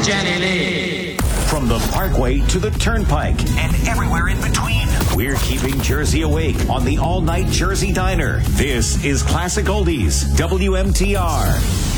Jenny Lee. From the Parkway to the Turnpike and everywhere in between, we're keeping Jersey awake on the all-night Jersey Diner. This is Classic Oldies, WMTR.